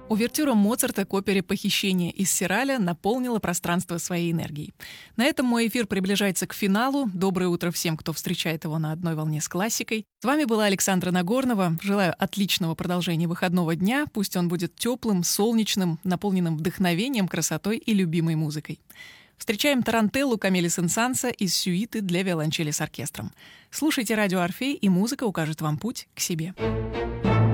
Увертюра Моцарта к опере «Похищение» из Сираля наполнила пространство своей энергией. На этом мой эфир приближается к финалу. Доброе утро всем, кто встречает его на одной волне с классикой. С вами была Александра Нагорнова. Желаю отличного продолжения выходного дня. Пусть он будет теплым, солнечным, наполненным вдохновением, красотой и любимой музыкой. Встречаем тарантеллу Камиля Сен-Санса из сюиты для виолончели с оркестром. Слушайте радио «Орфей», и музыка укажет вам путь к себе.